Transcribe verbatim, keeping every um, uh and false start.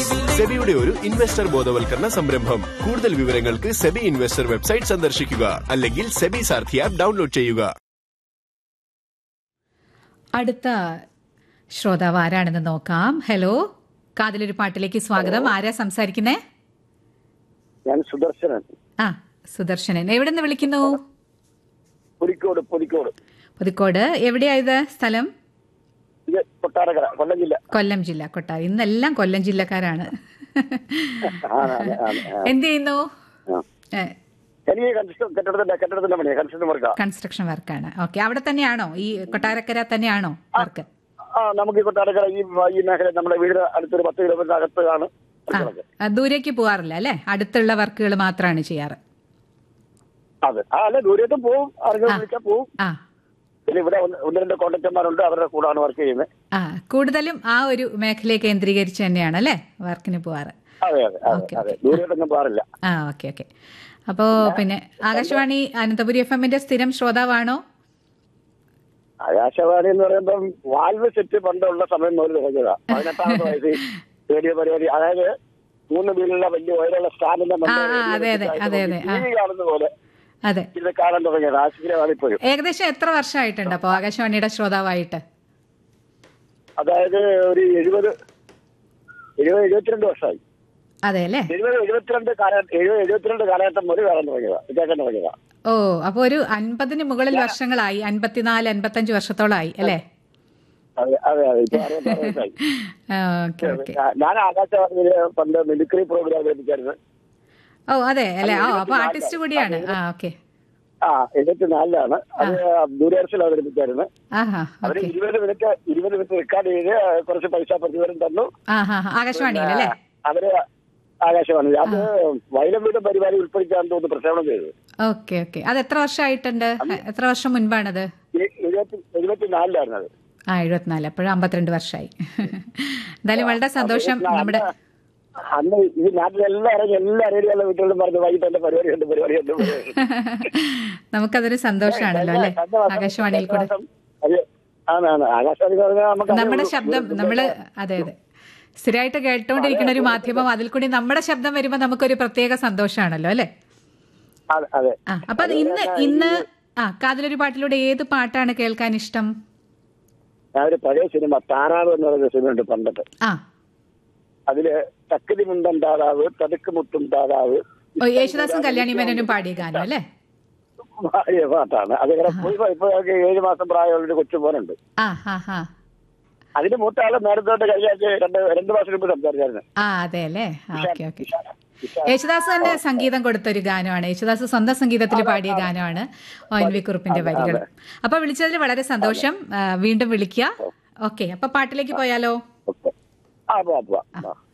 സെബിയുടെ ഒരു ഇൻവെസ്റ്റർ ബോധവൽക്കരണ സംരംഭം. കൂടുതൽ വിവരങ്ങൾക്ക് സെബി ഇൻവെസ്റ്റർ വെബ്സൈറ്റ് സന്ദർശിക്കുക അല്ലെങ്കിൽ സെബി സാരഥി ആപ്പ് ഡൗൺലോഡ് ചെയ്യുക. അടുത്ത ശ്രോതാവ് ആരാണെന്ന് നോക്കാം. ഹലോ, കാതിലൊരു പാട്ടിലേക്ക് സ്വാഗതം. ആരാ സംസാരിക്കുന്നേ? ഞാൻ സുദർശനൻ. ആ, സുദർശനൻ. എവിടെ നിന്ന് വിളിക്കുന്നു? പുലിക്കോട്. പുലിക്കോട് പുതുക്കോട്. എവിടെയായത് സ്ഥലം? കൊട്ടാരക്കര, കൊല്ലം ജില്ല. കൊല്ലം ജില്ല, കൊട്ടാര. ഇന്നെല്ലാം കൊല്ലം ജില്ലക്കാരാണ്. എന്ത് ചെയ്യുന്നു? കൺസ്ട്രക്ഷൻ വർക്കാണ്. ഓക്കെ, അവിടെ തന്നെയാണോ? ഈ കൊട്ടാരക്കര തന്നെയാണോ വർക്ക്? നമുക്ക് ഈ കൊട്ടാരക്കര ഈ മേഖല നമ്മുടെ വീടിന് അടുത്തൊരു പത്ത് കിലോമീറ്റർ അകത്താണ്. ദൂരേക്ക് പോവാറില്ല അല്ലെ? അടുത്തുള്ള വർക്കുകൾ മാത്രമാണ് ചെയ്യാറ്. അതെ, അല്ല ദൂരത്തും പോവും, ആരെങ്കിലും വിളിച്ചാൽ പോവും. ആ, പിന്നെ ഇവിടെ ഒന്ന് രണ്ട് കോൺട്രാക്ടർമാരുണ്ട്, അവരുടെ കൂടാണ് വർക്ക് ചെയ്യുന്നത്. ആ, കൂടുതലും ആ ഒരു മേഖലയെ കേന്ദ്രീകരിച്ച് തന്നെയാണ് അല്ലേ വർക്കിന് പോവാറ്? അതെ അതെ അതെ, ദൂരത്തൊന്നും പോകാറില്ല. ആ, ഓക്കെ ഓക്കെ. അപ്പോ പിന്നെ ആകാശവാണി അനന്തപുരി എഫ് എമ്മിന്റെ സ്ഥിരം ശ്രോതാവാണോ? ആകാശവാണി എന്ന് പറയുമ്പം വാൽവ് സെറ്റ് പണ്ടുള്ള സമയം മുതൽ തുടങ്ങിയതാ. പതിനെട്ടാമത്തെ വയസ്സിൽ റേഡിയോ പരിപാടി, അതായത് മൂന്ന് വീലുള്ള വലിയ ഉയരമുള്ള സ്റ്റാൻഡിന്റെ കാണുന്ന പോലെ അതെ ഇത് കാണാൻ തുടങ്ങിയത്. ആശുപത്രിയാണ് ഇപ്പോഴും. ഏകദേശം എത്ര വർഷമായിട്ടുണ്ട് അപ്പൊ ആകാശവാണിയുടെ ശ്രോതാവായിട്ട്? അതായത് ഒരു എഴുപത് എഴുപത് എഴുപത്തിരണ്ട് വർഷമായി. അതെ അല്ലേ? എഴുപത് എഴുപത്തിരണ്ട് കാലഘട്ടം എഴുപത് എഴുപത്തിരണ്ട് കാലഘട്ടം മുതൽ കാണാൻ തുടങ്ങിയതാ, കേൾക്കാൻ തുടങ്ങിയതാ. ഓ, അപ്പൊ ഒരു അൻപതിന് മുകളിൽ വർഷങ്ങളായി, അൻപത്തിനാല് അൻപത്തഞ്ച് വർഷത്തോളായി അല്ലേ? അതെ അതെ അതെ, ഇപ്പൊ അറുപത്താറ് വയസ്സായി. ഞാൻ ആകാശവാണിയില് പണ്ട് മിമിക്രി പ്രോഗ്രാം ലഭിച്ചായിരുന്നു. ഓ അതെ അല്ലെ? ഓ, അപ്പൊ ആർട്ടിസ്റ്റ് കൂടിയാണ്. ആ, ഓക്കെ. ആ, എഴുപത്തിനാലിലാണ് അത് ദൂരദർശനിൽ അവതരിപ്പിച്ചായിരുന്നു. അവര് ഇരുപത് മിനിറ്റ് ഇരുപത് മിനിറ്റ് റെക്കോർഡ് ചെയ്ത് കുറച്ച് പൈസ പ്രതിഫലം തന്നു. ആകാശവാണിയിലല്ലേ? അവര് ആകാശവാണി അത് വൈലംവീടും പരിപാടി ഉൾപ്പെടുത്താൻ തോന്നുന്നു പ്രക്ഷേപണം ചെയ്തത്. Okay okay. അത് എത്ര വർഷമായിട്ടുണ്ട്? എത്ര വർഷം മുൻപാണത്? എഴുപത്തിനാലിലായിരുന്നു അത്. ആ, എഴുപത്തിനാല്. അപ്പോഴും അമ്പത്തിരണ്ട് വർഷമായി. എന്തായാലും വളരെ സന്തോഷം. നമ്മുടെ അന്ന് ഈ നാട്ടിലെല്ലാവരും എല്ലാ റേഡിയോയിലെ വീട്ടുകളും പറഞ്ഞു വൈകിട്ട് എന്റെ പരിപാടിയുണ്ട് പരിപാടിയുണ്ട്. നമുക്കതൊരു സന്തോഷമാണല്ലോ അല്ലെ? ആകാശവാണിയിൽ കൂടെ ആകാശവാണി നമ്മുടെ ശബ്ദം നമ്മള് അതെ അതെ സ്ഥിരമായിട്ട് കേട്ടുകൊണ്ടിരിക്കുന്ന ഒരു മാധ്യമം, അതിൽ കൂടി നമ്മുടെ ശബ്ദം വരുമ്പോ നമുക്കൊരു പ്രത്യേക സന്തോഷമാണല്ലോ അല്ലെ? ആ, അപ്പൊ ഇന്ന് ഇന്ന് ആ കാതിലൊരു പാട്ടിലൂടെ ഏത് പാട്ടാണ് കേൾക്കാൻ ഇഷ്ടം? ഒരു പഴയ സിനിമ താറാവ് എന്ന് പറയുന്ന സിനിമയുണ്ട് പണ്ടത്തെ. ആ, അതില് തക്കതി മുണ്ടൻ താറാവ്, തടുക്ക് മുത്തും താറാവ്, യേശുദാസും കല്യാണി മേനോനും പാടിയ ഗാനം അല്ലേ? പാടിയ പാട്ടാണ്. അതേപോലെ ഇപ്പൊ ഏഴ് മാസം പ്രായമുള്ളൊരു കൊച്ചു പോലുണ്ട്. അതിന് മൂത്ത ആള് നേരത്തെ കഴിഞ്ഞാൽ രണ്ട് രണ്ട് മാസം മുമ്പ് സംസാരിച്ചായിരുന്നു. ആ, അതെ അല്ലേ? Okay okay. യേശുദാസ് തന്നെ സംഗീതം കൊടുത്തൊരു ഗാനമാണ്. യേശുദാസ് സ്വന്തം സംഗീതത്തിൽ പാടിയ ഗാനമാണ് ഒ എൻ വി കുറുപ്പിന്റെ വരികൾ. അപ്പൊ വിളിച്ചതിൽ വളരെ സന്തോഷം. വീണ്ടും വിളിക്കുക. ഓക്കെ, അപ്പൊ പാട്ടിലേക്ക് പോയാലോ? ആ,